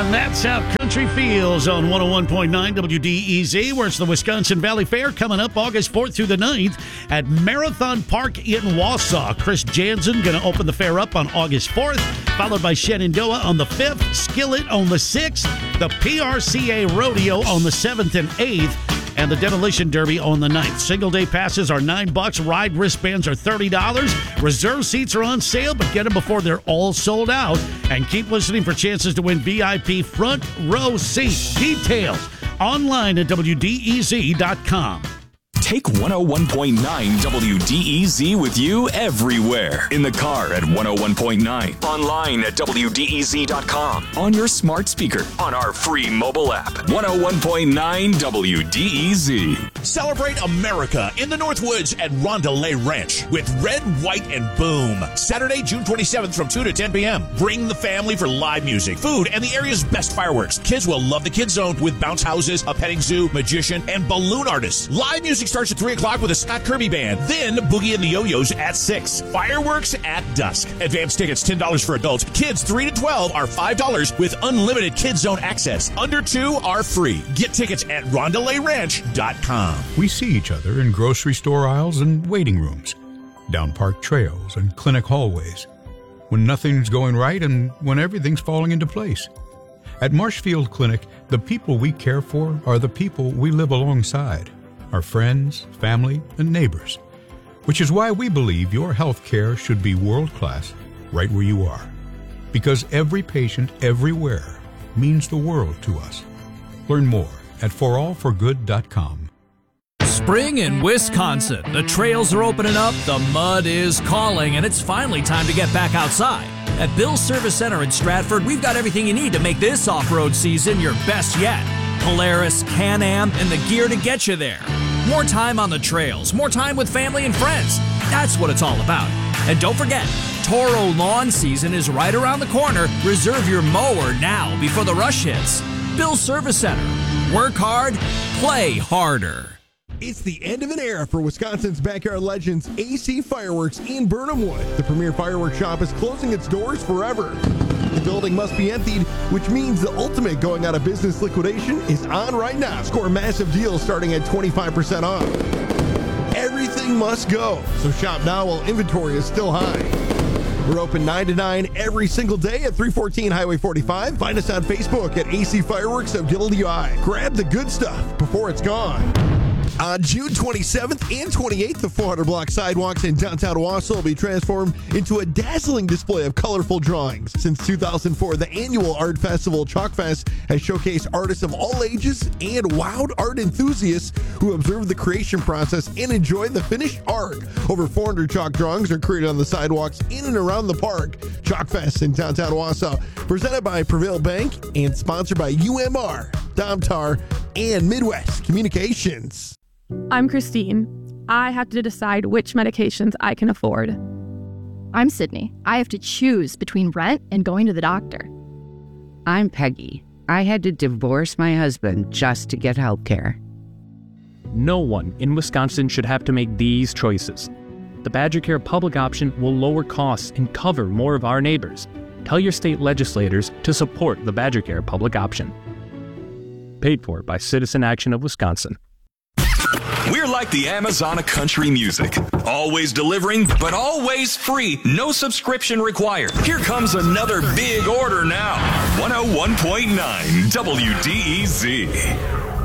And that's how country feels on 101.9 WDEZ, where it's the Wisconsin Valley Fair coming up August 4th through the 9th at Marathon Park in Wausau. Chris Jansen going to open the fair up on August 4th, followed by Shenandoah on the 5th, Skillet on the 6th, the PRCA Rodeo on the 7th and 8th, and the Demolition Derby on the 9th. Single-day passes are $9. Ride wristbands are $30. Reserve seats are on sale, but get them before they're all sold out. And keep listening for chances to win VIP front row seats. Details online at WDEZ.com. Take 101.9 WDEZ with you everywhere. In the car at 101.9. Online at WDEZ.com. On your smart speaker. On our free mobile app. 101.9 WDEZ. Celebrate America in the Northwoods at Rondelay Ranch with Red, White, and Boom. Saturday, June 27th from 2 to 10 p.m. Bring the family for live music, food, and the area's best fireworks. Kids will love the Kids Zone with bounce houses, a petting zoo, magician, and balloon artists. Live music starts at 3 o'clock with a Scott Kirby Band. Then Boogie and the Yo-Yos at 6. Fireworks at dusk. Advance tickets $10 for adults. Kids 3 to 12 are $5 with unlimited Kids Zone access. Under 2 are free. Get tickets at RondelayRanch.com. We see each other in grocery store aisles and waiting rooms, down park trails and clinic hallways, when nothing's going right and when everything's falling into place. At Marshfield Clinic, the people we care for are the people we live alongside, our friends, family, and neighbors, which is why we believe your health care should be world-class right where you are, because every patient everywhere means the world to us. Learn more at forallforgood.com. Spring in Wisconsin. The trails are opening up, the mud is calling, and it's finally time to get back outside. At Bill's Service Center in Stratford, we've got everything you need to make this off-road season your best yet. Polaris, Can-Am, and the gear to get you there. More time on the trails, more time with family and friends. That's what it's all about. And don't forget, Toro lawn season is right around the corner. Reserve your mower now before the rush hits. Bill's Service Center. Work hard, play harder. It's the end of an era for Wisconsin's backyard legends, AC Fireworks in Burnhamwood. The premier fireworks shop is closing its doors forever. The building must be emptied, which means the ultimate going out of business liquidation is on right now. Score massive deals starting at 25% off. Everything must go, so shop now while inventory is still high. We're open 9 to 9 every single day at 314 Highway 45. Find us on Facebook at AC Fireworks of WI. Grab the good stuff before it's gone. On June 27th and 28th, the 400-block sidewalks in downtown Wausau will be transformed into a dazzling display of colorful drawings. Since 2004, the annual art festival, Chalkfest, has showcased artists of all ages and wowed art enthusiasts who observe the creation process and enjoy the finished art. Over 400 chalk drawings are created on the sidewalks in and around the park. Chalkfest in downtown Wausau, presented by Prevail Bank and sponsored by UMR, Domtar, and Midwest Communications. I'm Christine. I have to decide which medications I can afford. I'm Sydney. I have to choose between rent and going to the doctor. I'm Peggy. I had to divorce my husband just to get health care. No one in Wisconsin should have to make these choices. The Badger Care public option will lower costs and cover more of our neighbors. Tell your state legislators to support the Badger Care public option. Paid for by Citizen Action of Wisconsin. We're like the Amazon of country music. Always delivering, but always free. No subscription required. Here comes another big order now. 101.9 WDEZ.